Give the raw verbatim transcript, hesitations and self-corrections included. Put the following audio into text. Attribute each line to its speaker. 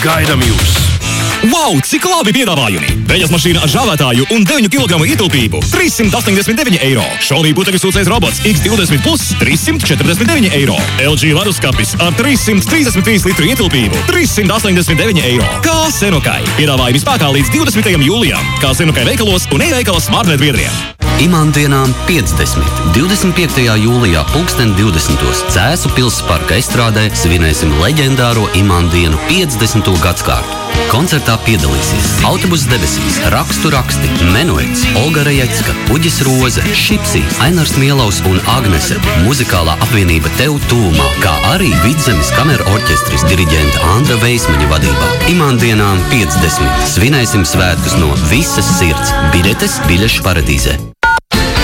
Speaker 1: gaidām jūs!
Speaker 2: Wow, cik labi piedāvājumi! Veļas mašīna ar žāvētāju un deviņu kilogramu ietilpību – trīssimt astoņdesmit deviņi eiro. Šaulī putekļu sūcējs robots X divdesmit plus – trīssimt četrdesmit deviņi eiro. L G leduskapis ar trīssimt trīsdesmit trīs litru ietilpību – trīssimt astoņdesmit deviņi eiro. Kā Senukai. Piedāvājumi spēkā līdz divdesmitajam jūlijam. Kā Senukai veikalos un e-veikalas Smartnet Viedriem.
Speaker 3: Imandienām piecdesmit. divdesmit piektajā jūlijā pulksten divdesmitos Cēsu Pilsparka estrādē svinēsim leģendāro Imandienu piecdesmito gadskārtu. Koncertā piedalīsies Autobuss debesīs, Rakstu raksti, Menuets, Olga Rejecka, Uģis Roze, Šipsī, Ainars Mielaus un Agnese, muzikālā apvienība Tev tūmā, kā arī Vidzemes kameru orķestris diriģenta Andra Veismaņa vadībā. Imandienām piecdesmit. Svinēsim svētkus no visas sirds. Biļetes Biļešu paradīzē.